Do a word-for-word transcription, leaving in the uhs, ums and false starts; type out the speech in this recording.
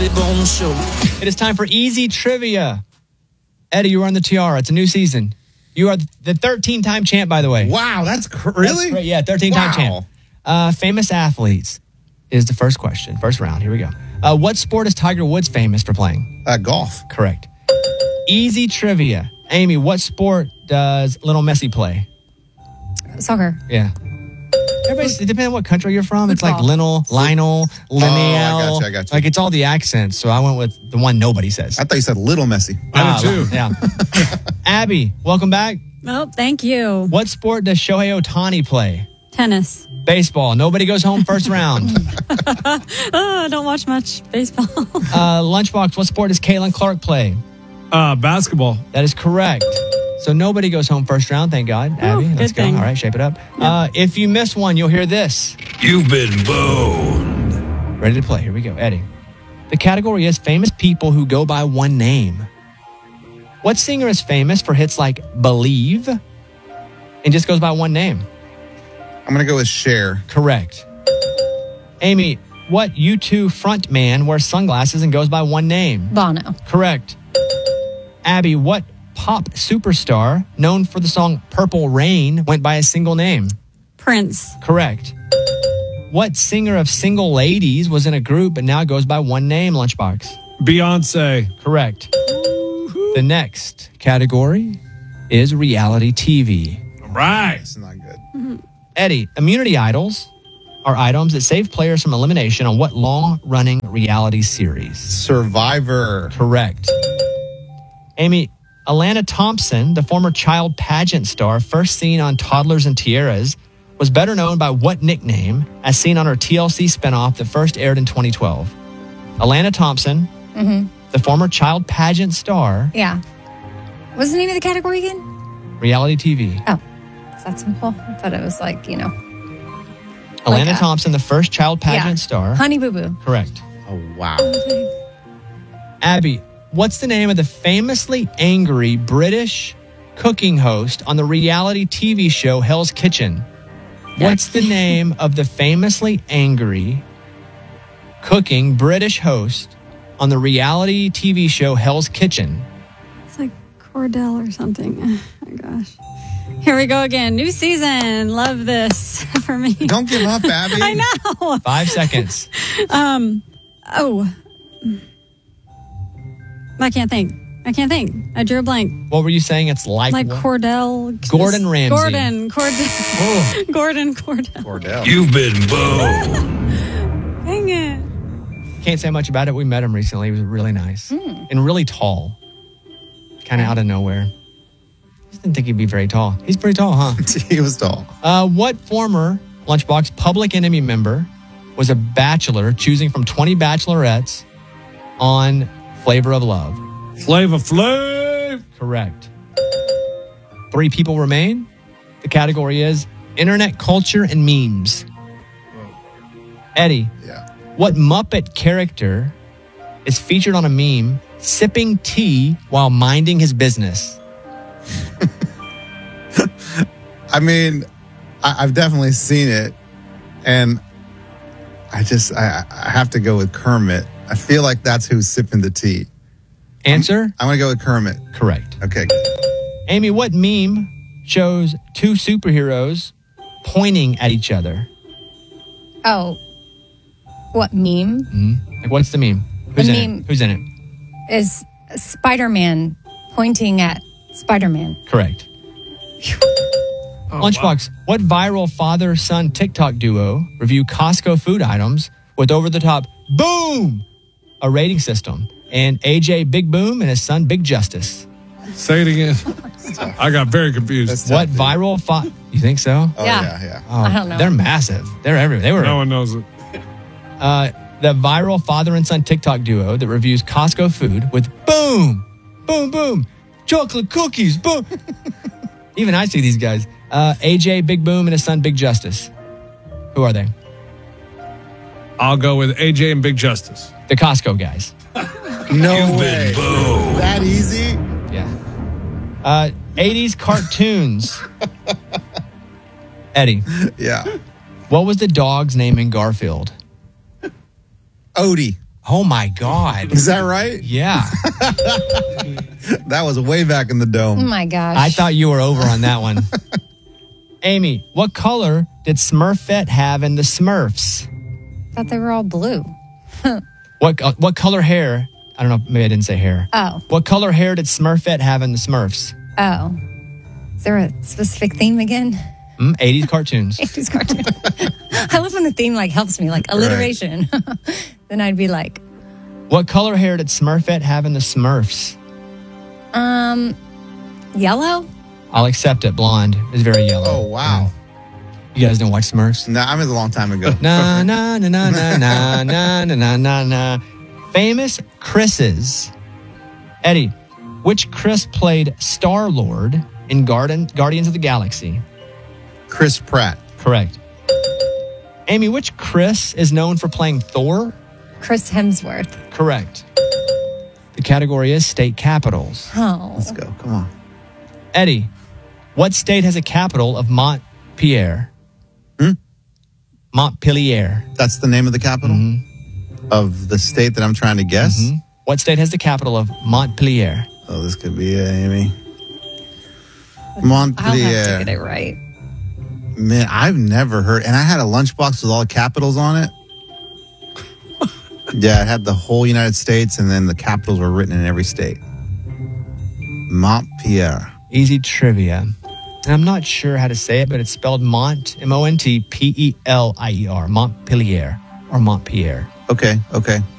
Bone Show. It is time for Easy Trivia. Eddie, you are on the tiara. It's a new season. You are the thirteen-time champ, by the way. Wow, that's cr- really? That's, yeah, thirteen-time wow. champ. Uh, famous athletes is the first question. First round. Here we go. Uh, what sport is Tiger Woods famous for playing? Uh, golf. Correct. Easy Trivia. Amy, what sport does Lionel Messi play? Soccer. Yeah. Everybody's, it depends on what country you're from. It's Football. like Lionel, Lionel, Linnell. Oh, I got you, I got you. Like, it's all the accents, so I went with the one nobody says. I thought you said Little Messi. Ah, I did too. Yeah. Abby, welcome back. Oh, thank you. What sport does Shohei Ohtani play? Tennis. Baseball. Nobody goes home first round. Oh, I don't watch much baseball. uh, Lunchbox, what sport does Caitlin Clark play? Uh, basketball. That is correct. So nobody goes home first round, thank God. Abby, good let's go. thing. All right, shape it up. Uh, if you miss one, you'll hear this. You've been boned. Ready to play. Here we go. Eddie. The category is famous people who go by one name. What singer is famous for hits like Believe and just goes by one name? I'm going to go with Cher. Correct. Amy, what U two frontman wears sunglasses and goes by one name? Bono. Correct. Abby, what pop superstar known for the song Purple Rain went by a single name? Prince. Correct. What singer of Single Ladies was in a group but now goes by one name, Lunchbox? Beyonce. Correct. The next category is reality T V. All right. That's not good. Eddie, immunity idols are items that save players from elimination on what long-running reality series? Survivor. Correct. Amy, Alana Thompson, the former child pageant star first seen on Toddlers and Tiaras, was better known by what nickname as seen on her T L C spinoff that first aired in twenty twelve? Alana Thompson, Mm-hmm. the former child pageant star, Yeah. What's the name of the category again? reality T V. Oh, is that simple? I thought it was like, you know. Alana Like a- Thompson, the first child pageant Yeah. star. Honey Boo Boo. Correct. Oh, wow. Abby, what's the name of the famously angry British cooking host on the reality T V show Hell's Kitchen? What's the name of the famously angry cooking British host on the reality T V show Hell's Kitchen? It's like Cordell or something. Oh my gosh. Here we go again. New season. Love this for me. Don't give up, Abby. I know. Five seconds. Um. Oh. I can't think. I can't think. I drew a blank. What were you saying? It's like, Like what? Cordell. Gordon Ramsay. Gordon. Cordell. Oh. Gordon Cordell. Cordell. You've been boned. Dang it. Can't say much about it. We met him recently. He was really nice Mm. and really tall. Kind of out of nowhere. Just didn't think he'd be very tall. He's pretty tall, huh? He was tall. Uh, what former Lunchbox Public Enemy member was a bachelor choosing from twenty bachelorettes on Flavor of Love? Flavor Flav. Correct. Three people remain. The category is internet culture and memes. Eddie, Yeah. what Muppet character is featured on a meme sipping tea while minding his business? I mean, I, I've definitely seen it, and I just I, I have to go with Kermit. I feel like that's who's sipping the tea. Answer? I'm gonna go with Kermit. Correct. Okay. Amy, what meme shows two superheroes pointing at each other? Oh. What meme? Hmm? Like, what's the meme? Who's The in meme- it? Who's in it? Is Spider-Man pointing at Spider-Man. Correct. Oh, Lunchbox, what viral father-son TikTok duo review Costco food items with over-the-top boom, a rating system, and A J Big Boom and his son Big Justice? wow. Say it again. I got very confused. That's What tough, dude. viral fa- You think so? Oh Yeah. yeah, yeah. Oh, I don't know. They're massive. They're everywhere. They were No one knows it. uh, the viral father and son TikTok duo that reviews Costco food with boom, boom, boom, chocolate cookies, boom. Even I see these guys. Uh, A J Big Boom and his son Big Justice. Who are they? I'll go with A J and Big Justice. The Costco guys. No You've way. been boned. That easy? Yeah. Uh, eighties cartoons. Eddie, Yeah. what was the dog's name in Garfield? Odie. Oh my God. Is that right? Yeah. That was way back in the Oh dome. my gosh. I thought you were over on that one. Amy, what color did Smurfette have in the Smurfs? thought they were all blue. What uh, what color hair? I don't know. Maybe I didn't say hair. Oh. What color hair did Smurfette have in the Smurfs? Oh. Is there a specific theme again? Mm, eighties cartoons. eighties cartoon. I love when the theme like helps me, like alliteration. Then I'd be like, What color hair did Smurfette have in the Smurfs? um, yellow? I'll accept it. Blonde. It's very yellow. Oh, wow. You guys don't watch Smurfs? No, I mean, a long time ago. Na na na na na na na na na na na. Famous Chris's. Eddie, which Chris played Star Lord in Garden Guardians of the Galaxy? Chris Pratt. Correct. Amy, which Chris is known for playing Thor? Chris Hemsworth. Correct. The category is state capitals. Oh. Let's go. Come on. Eddie, what state has a capital of Montpellier? Hmm? Montpellier. That's the name of the capital of the state that I'm trying to guess. Mhm. What state has the capital of Montpellier? Oh, this could be it, Amy. I'll have to Montpellier. get it right. Man, I've never heard. And I had a lunchbox with all the capitals on it. Yeah, it had the whole United States, and then the capitals were written in every state. Montpellier. Easy trivia. And I'm not sure how to say it, but it's spelled Mont, M O N T P E L I E R, Montpellier or Montpellier. Okay, okay.